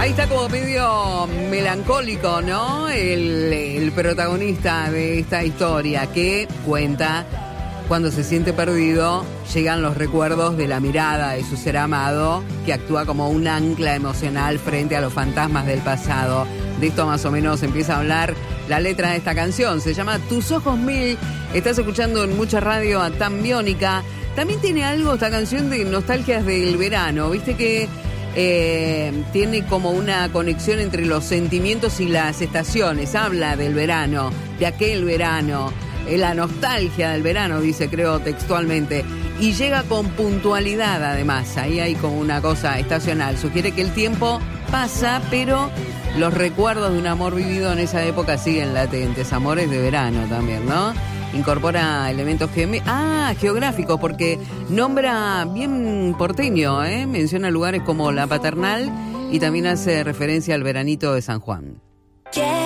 Ahí está como medio melancólico, ¿no? El protagonista de esta historia que cuenta cuando se siente perdido, llegan los recuerdos de la mirada de su ser amado, que actúa como un ancla emocional frente a los fantasmas del pasado. De esto más o menos empieza a hablar la letra de esta canción. Se llama Tus Ojos Mil. Estás escuchando en mucha radio a Tan Biónica. También tiene algo esta canción de nostalgias del verano. Viste que tiene como una conexión entre los sentimientos y las estaciones. Habla del verano, de aquel verano, la nostalgia del verano, dice, creo textualmente. Y llega con puntualidad además. Ahí hay como una cosa estacional. Sugiere que el tiempo pasa, pero los recuerdos de un amor vivido en esa época siguen latentes. Amores de verano también, ¿no? Incorpora elementos geográficos, porque nombra bien porteño, menciona lugares como La Paternal y también hace referencia al veranito de San Juan.